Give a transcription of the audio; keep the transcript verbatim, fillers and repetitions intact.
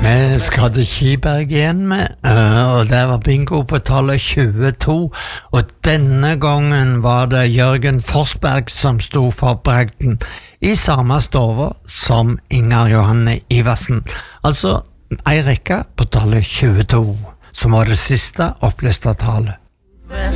Vi skal til Kiberg igjen med, uh, og det var bingo på tallet tjueto, og denne gangen var det Jørgen Forsberg som sto for bragden, i samme stove som Inger Johanne Iversen, altså ei rekke på tallet tjueto, som var det siste oppliste tallet.